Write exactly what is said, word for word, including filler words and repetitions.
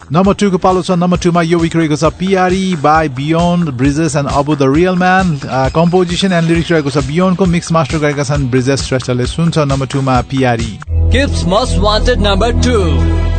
number two को पालो छ नम्बर टू मा यो विक रहेको छ पिआरई by beyond bridges and Abu the real man composition and lyrics रहेको छ बियोन्डको मिक्स मास्टर गरेका छन् ब्रिजेस श्रेष्ठले सुन्छ नम्बर टू मा पिआरई Gibbs Most Wanted number two